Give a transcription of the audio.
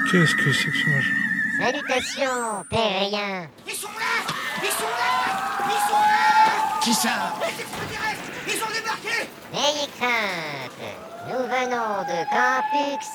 Qu'est-ce que c'est que ce machin? Salutations, terriens. Ils sont là! Ils sont là! Ils sont là! Qui ça? Les extraterrestres! Ils ont débarqué! N'ayez crainte, nous venons de Campux